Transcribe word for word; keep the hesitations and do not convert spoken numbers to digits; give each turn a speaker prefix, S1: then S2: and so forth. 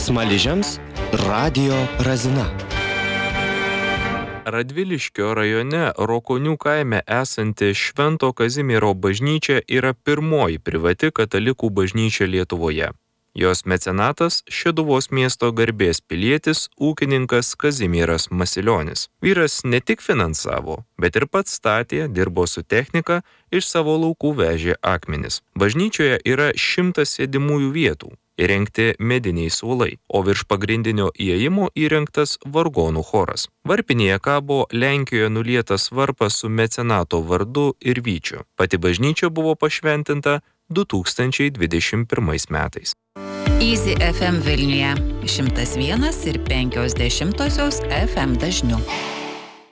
S1: Smaližiams radijo razina.
S2: Radviliškio rajone Rokonių kaime esanti Švento Kazimiero bažnyčia yra pirmoji privati katalikų bažnyčia Lietuvoje. Jos mecenatas Šeduvos miesto garbės pilietis ūkininkas Kazimieras Masilionis. Vyras ne tik finansavo, bet ir pats statė, dirbo su technika, iš savo laukų vežė akmenis. Bažnyčioje yra šimtas sėdimųjų vietų, įrengti mediniai suolai, o virš pagrindinio įėjimo įrengtas vargonų choras. Varpinėje kabo Lenkijoje nulietas varpas su mecenato vardu ir vyčiu. Pati bažnyčia buvo pašventinta du tūkstančiai dvidešimt pirmais metais.
S3: Easy F M Vilniuje šimtas vienas ir penkios dešimtosios F M dažniu.